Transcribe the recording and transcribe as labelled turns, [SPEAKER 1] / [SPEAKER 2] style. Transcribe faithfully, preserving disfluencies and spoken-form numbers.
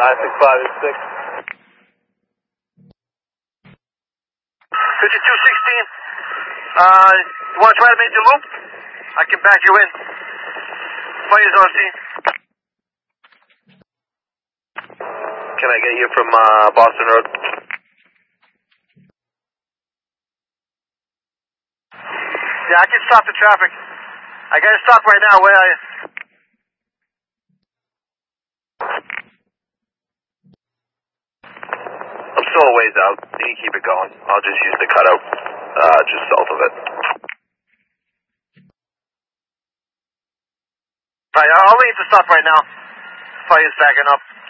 [SPEAKER 1] nine six five eight six.
[SPEAKER 2] fifty-two sixteen. Uh, you want to try to make the loop? I can back you in. Fire's on scene.
[SPEAKER 1] Can I get you from uh, Boston Road?
[SPEAKER 2] Yeah, I can stop the traffic. I gotta stop right now. Where are you?
[SPEAKER 1] I'm still a ways out. You can keep it going. I'll just use the cutout uh, just south of it.
[SPEAKER 2] Alright, I'll leave to stop right now. Fire's backing up.